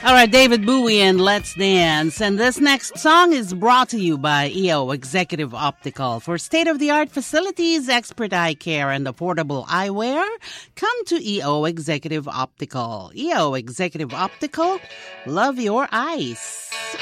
All right, David Bowie and Let's Dance. And this next song is brought to you by EO Executive Optical. For state-of-the-art facilities, expert eye care, and affordable eyewear, come to EO Executive Optical. EO Executive Optical, love your eyes.